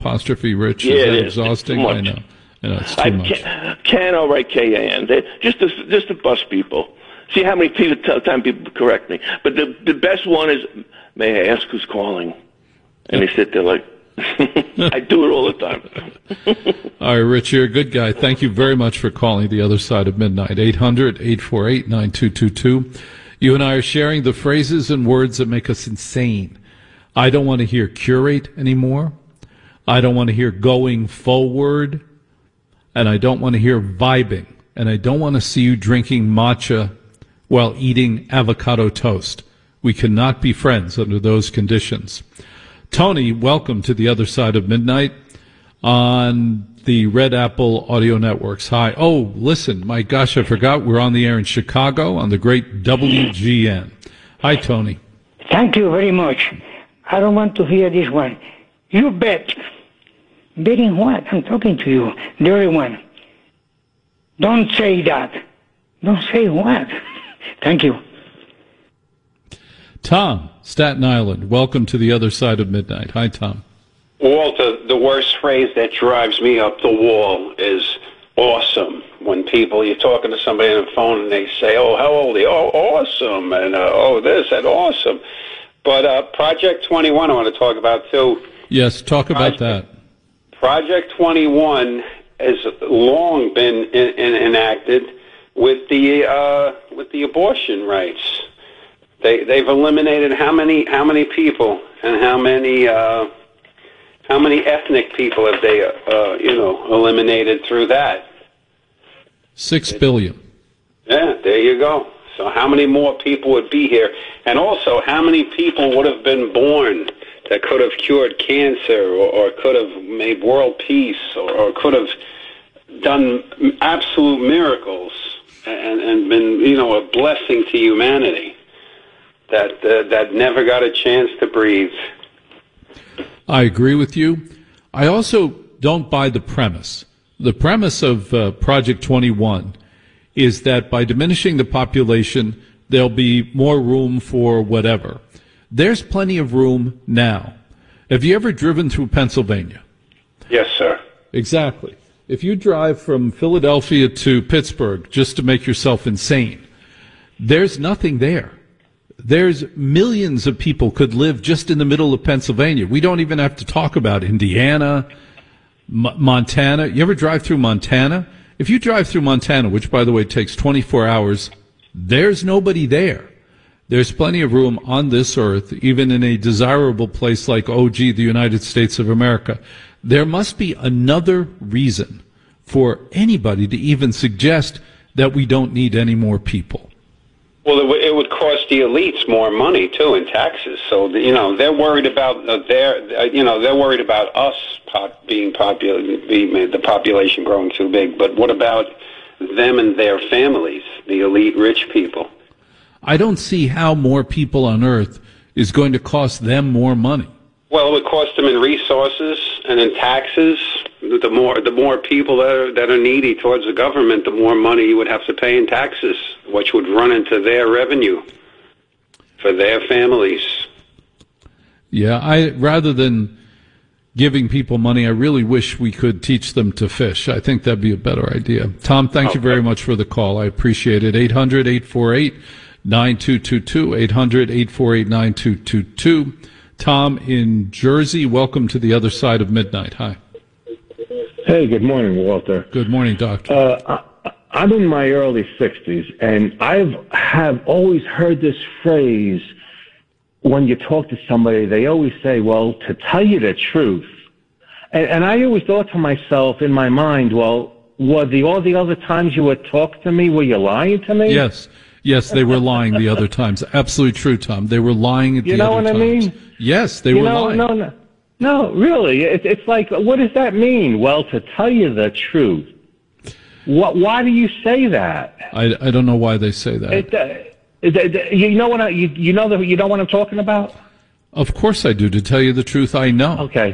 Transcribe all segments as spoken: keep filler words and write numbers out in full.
apostrophe Rich. Yeah, is that it is. exhausting? It's too I much. know. I know, it's too I much. can, can I'll write K A N. They- Just to, just to bust people. See how many people, time people correct me. But the the best one is, may I ask who's calling? And they sit there like, I do it all the time. All right, Rich, you're a good guy. Thank you very much for calling The Other Side of Midnight. eight hundred, eight four eight, nine two two two. You and I are sharing the phrases and words that make us insane. I don't want to hear curate anymore. I don't want to hear going forward. And I don't want to hear vibing. And I don't want to see you drinking matcha while eating avocado toast. We cannot be friends under those conditions. Tony, welcome to The Other Side of Midnight on the Red Apple Audio Networks. Hi. Oh, listen, my gosh, I forgot we're on the air in Chicago on the great W G N. Hi, Tony. Thank you very much. I don't want to hear this one. You bet. Betting what? I'm talking to you. The other one. Don't say that. Don't say what? Thank you. Tom, Staten Island, welcome to The Other Side of Midnight. Hi, Tom. Walter, the worst phrase that drives me up the wall is awesome. When people, you're talking to somebody on the phone and they say, oh, how old are you? Oh, awesome. And, uh, oh, this and awesome. But uh, Project twenty-one I want to talk about, too. Yes, talk about Project, that. Project twenty-one has long been in, in, enacted with the uh, with the abortion rights. They they've eliminated how many how many people and how many uh, how many ethnic people have they uh, you know eliminated through that? Six billion. Yeah, there you go. So how many more people would be here? And also, how many people would have been born that could have cured cancer or, or could have made world peace or, or could have done absolute miracles and, and been, you know, a blessing to humanity that uh, that never got a chance to breathe. I agree with you. I also don't buy the premise. The premise of uh, Project twenty-one is that by diminishing the population, there'll be more room for whatever. There's plenty of room now. Have you ever driven through Pennsylvania? Yes, sir. Exactly. If you drive from Philadelphia to Pittsburgh just to make yourself insane, there's nothing there. There's millions of people could live just in the middle of Pennsylvania. We don't even have to talk about Indiana, M- Montana. You ever drive through Montana? If you drive through Montana, which, by the way, takes twenty-four hours, there's nobody there. There's plenty of room on this earth, even in a desirable place like O G, the United States of America. There must be another reason for anybody to even suggest that we don't need any more people. Well, it, w- it would cost the elites more money too in taxes. So you know they're worried about uh, their, uh, you know, they're worried about us pop- being popular, being, the population growing too big. But what about them and their families, the elite rich people? I don't see how more people on Earth is going to cost them more money. Well, it would cost them in resources and in taxes. The more the more people that are, that are needy towards the government, the more money you would have to pay in taxes, which would run into their revenue for their families. Yeah, I rather than giving people money, I really wish we could teach them to fish. I think that'd be a better idea. Tom, thank okay. you very much for the call. I appreciate it. eight hundred, eight four eight, nine two two two, eight hundred, eight four eight, nine two two two. Tom in Jersey, welcome to The Other Side of Midnight. Hi. Hey, good morning, Walter. Good morning, Doctor. Uh, I, I'm in my early sixties, and I've have always heard this phrase when you talk to somebody. They always say, well, to tell you the truth. And, and I always thought to myself in my mind, well, were the all the other times you would talk to me, were you lying to me? Yes. Yes, they were lying the other times. Absolutely true, Tom. They were lying at you the know other what times. I mean? Yes, they you were know, lying. No, no, no, really. It, it's like, what does that mean? Well, to tell you the truth. What? Why do you say that? I, I don't know why they say that. It, uh, it, it, you know what? I, you, you know the, you know what I'm talking about? Of course I do. To tell you the truth, I know. Okay.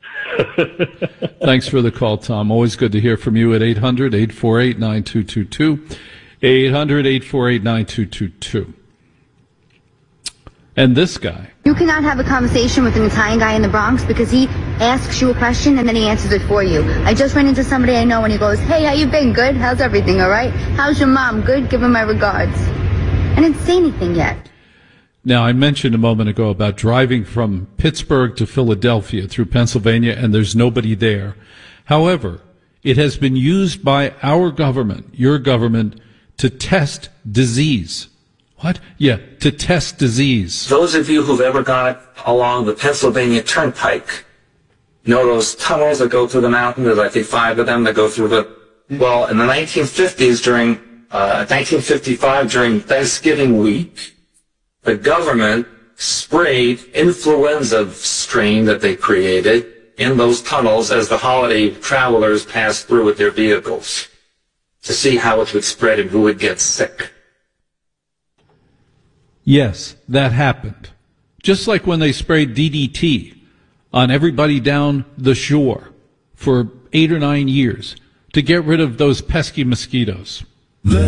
Thanks for the call, Tom. Always good to hear from you at eight hundred, eight four eight, nine two two two. eight hundred, eight four eight, nine two two two. And this guy. You cannot have a conversation with an Italian guy in the Bronx because he asks you a question and then he answers it for you. I just ran into somebody I know and he goes, hey, how you been? Good? How's everything? All right? How's your mom? Good? Give her my regards. I didn't say anything yet. Now, I mentioned a moment ago about driving from Pittsburgh to Philadelphia through Pennsylvania, and there's nobody there. However, it has been used by our government, your government, to test disease. What? Yeah, to test disease. Those of you who've ever gone along the Pennsylvania Turnpike know those tunnels that go through the mountain. There's, I think, five of them that go through the... Well, in the nineteen fifties, during uh, nineteen fifty-five, during Thanksgiving week, the government sprayed influenza strain that they created in those tunnels as the holiday travelers passed through with their vehicles to see how it would spread and who would get sick. Yes, that happened. Just like when they sprayed D D T on everybody down the shore for eight or nine years to get rid of those pesky mosquitoes.